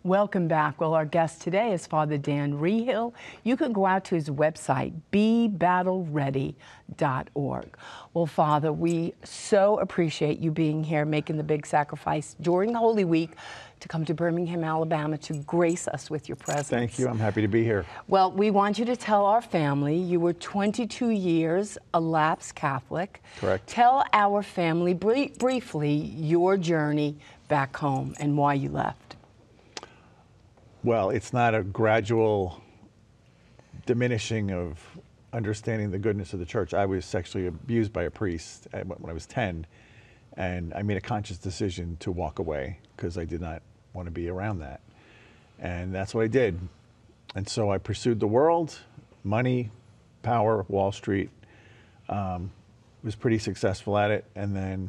Welcome back. Well, our guest today is Father Dan Reehil. You can go out to his website, bebattleready.org. Well, Father, we so appreciate you being here, making the big sacrifice during Holy Week to come to Birmingham, Alabama to grace us with your presence. Thank you. I'm happy to be here. Well, we want you to tell our family you were 22 years a lapsed Catholic. Correct. Tell our family briefly your journey back home and why you left. Well, it's not a gradual diminishing of understanding the goodness of the church. I was sexually abused by a priest when I was 10, and I made a conscious decision to walk away because I did not want to be around that. And that's what I did. And so I pursued the world, money, power, Wall Street, was pretty successful at it, and then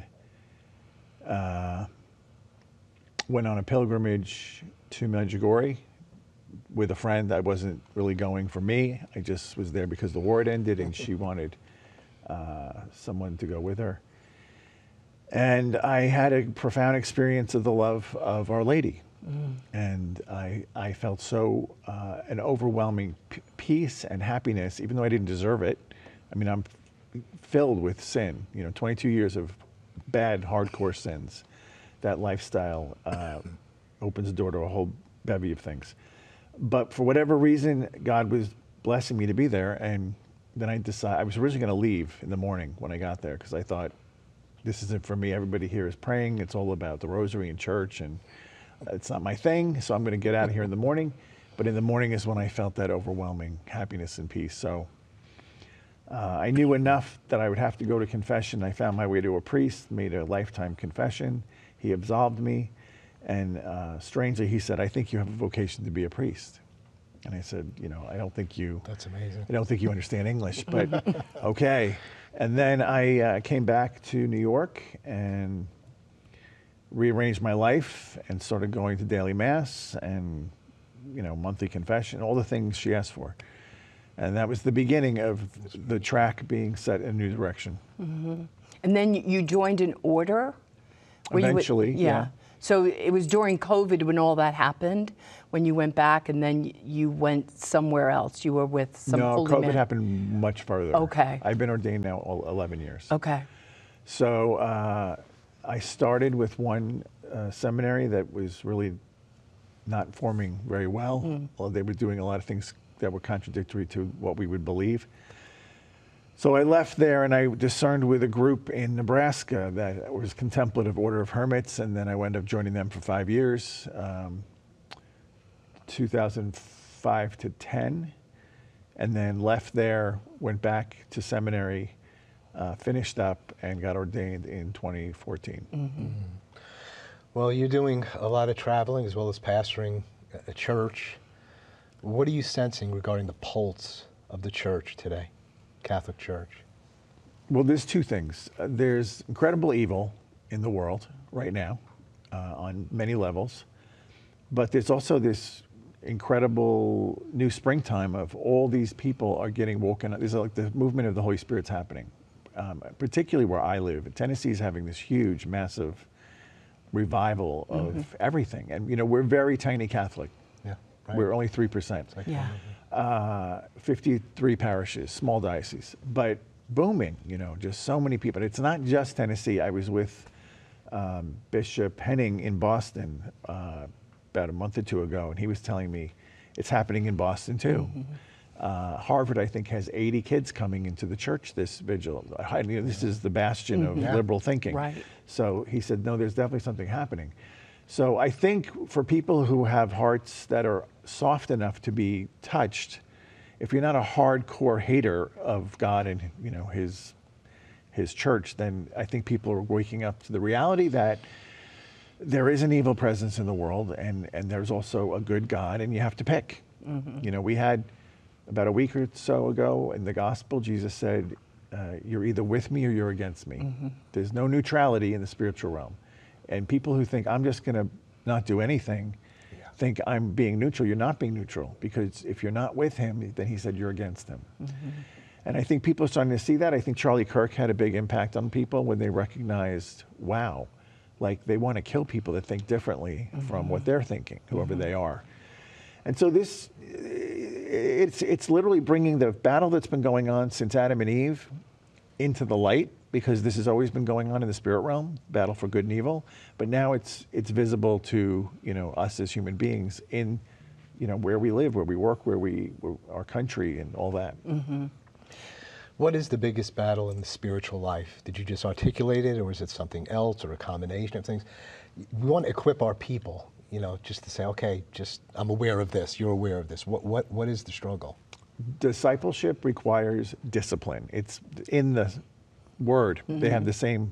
went on a pilgrimage to Medjugorje with a friend. I wasn't really going for me. I just was there because the war had ended and she wanted someone to go with her. And I had a profound experience of the love of Our Lady. And I felt so an overwhelming peace and happiness, even though I didn't deserve it. I mean, I'm filled with sin, 22 years of bad, hardcore sins. That lifestyle opens the door to a whole bevy of things. But for whatever reason, God was blessing me to be there. And then I decided, I was originally going to leave in the morning when I got there because I thought, this isn't for me. Everybody here is praying. It's all about the rosary and church, and it's not my thing. So I'm going to get out of here in the morning. But in the morning is when I felt that overwhelming happiness and peace. So I knew enough that I would have to go to confession. I found my way to a priest, made a lifetime confession. He absolved me, and strangely, he said, "I think you have a vocation to be a priest." And I said, I don't think you. That's amazing. I don't think you understand English, but okay. And then I came back to New York and rearranged my life and started going to daily mass and monthly confession, all the things she asked for. And that was the beginning of the track being set in a new direction. Mm-hmm. And then you joined an order? Eventually, yeah. So it was during COVID when all that happened, when you went back, and then you went somewhere else. You were with some No, holy COVID men. happened much further. Okay. I've been ordained now 11 years. Okay. So I started with one seminary that was really not forming very well. Well, they were doing a lot of things that were contradictory to what we would believe. So I left there and I discerned with a group in Nebraska that was Contemplative Order of Hermits, and then I wound up joining them for 5 years, 2005 to 10, and then left there, went back to seminary, finished up, and got ordained in 2014. Mm-hmm. Well, you're doing a lot of traveling as well as pastoring a church. What are you sensing regarding the pulse of the church today? Catholic Church? Well, there's two things. There's incredible evil in the world right now on many levels, but there's also this incredible new springtime of all these people are getting woken up. There's like the movement of the Holy Spirit's happening, particularly where I live. Tennessee is having this huge, massive revival of everything. And, we're very tiny Catholic. Yeah, right. We're only 3%. Yeah. 53 parishes, small diocese, but booming, just so many people. It's not just Tennessee. I was with Bishop Henning in Boston about a month or two ago, and he was telling me it's happening in Boston too. Harvard, I think, has 80 kids coming into the church this vigil. This is the bastion of liberal thinking. Right. So he said, no, there's definitely something happening. So I think for people who have hearts that are soft enough to be touched, if you're not a hardcore hater of God and his church, then I think people are waking up to the reality that there is an evil presence in the world, and there's also a good God, and you have to pick. We had about a week or so ago in the gospel, Jesus said, you're either with me or you're against me. There's no neutrality in the spiritual realm. And people who think, I'm just going to not do anything, think I'm being neutral. You're not being neutral, because if you're not with him, then he said you're against him. And I think people are starting to see that. I think Charlie Kirk had a big impact on people when they recognized, wow, Like they want to kill people that think differently from what they're thinking, whoever they are. And so this, it's literally bringing the battle that's been going on since Adam and Eve into the light, because this has always been going on in the spirit realm, battle for good and evil. But now it's visible to, us as human beings in, where we live, where we work, our country and all that. What is the biggest battle in the spiritual life? Did you just articulate it, or is it something else, or a combination of things? We want to equip our people, just to say, okay, I'm aware of this, you're aware of this. What is the struggle? Discipleship requires discipline. It's in the word. They have the same,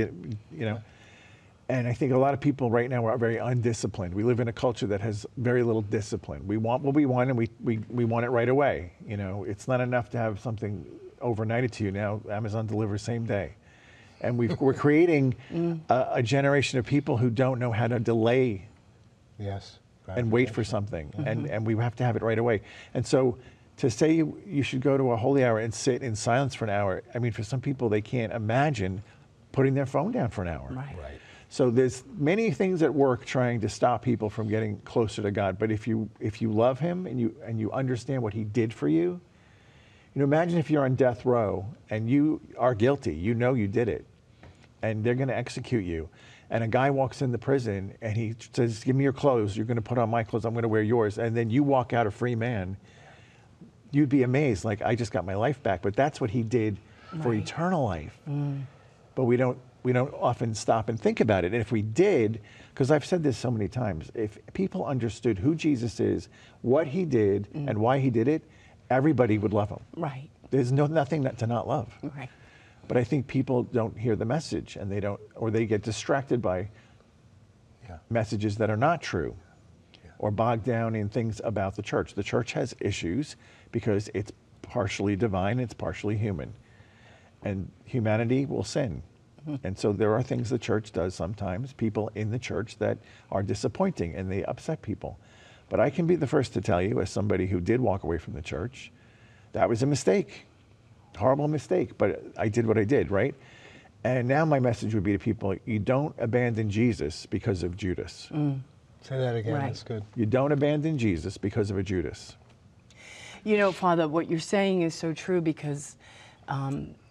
And I think a lot of people right now are very undisciplined. We live in a culture that has very little discipline. We want what we want, and we want it right away. It's not enough to have something overnighted to you. Now Amazon delivers same day. And we're creating a generation of people who don't know how to delay and wait for something. And we have to have it right away. And so to say you should go to a holy hour and sit in silence for an hour, I mean, for some people, they can't imagine putting their phone down for an hour. Right. So there's many things at work trying to stop people from getting closer to God. But if you love him and you understand what he did for you, imagine if you're on death row and you are guilty, you did it, and they're going to execute you. And a guy walks in the prison and he says, give me your clothes, you're going to put on my clothes, I'm going to wear yours. And then you walk out a free man. You'd be amazed, like, I just got my life back. But that's what he did for eternal life. But we don't often stop and think about it. And if we did, because I've said this so many times, if people understood who Jesus is, what he did, and why he did it, everybody would love him. Right. There's nothing to not love. Right. But I think people don't hear the message, and they get distracted by messages that are not true, or bogged down in things about the church. The church has issues because it's partially divine, it's partially human. And humanity will sin. And so there are things the church does sometimes, people in the church, that are disappointing and they upset people. But I can be the first to tell you, as somebody who did walk away from the church, that was a mistake, horrible mistake, but I did what I did, right? And now my message would be to people, you don't abandon Jesus because of Judas. Say that again, Right. That's good. You don't abandon Jesus because of a Judas. Father, what you're saying is so true, because